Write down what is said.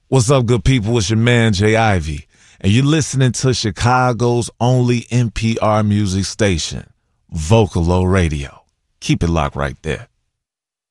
What's up, good people? It's your man, Jay Ivy, and you're listening to Chicago's only NPR music station, Vocalo Radio. Keep it locked right there.